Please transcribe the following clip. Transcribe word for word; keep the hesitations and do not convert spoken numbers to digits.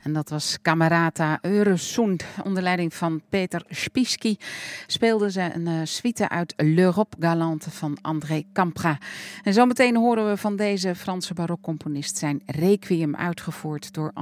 En dat was Camerata Öresund. Onder leiding van Peter Spiesky speelden ze een uh, suite uit L'Europe Galante van André Campra. En zometeen horen we van deze Franse barokcomponist zijn requiem uitgevoerd door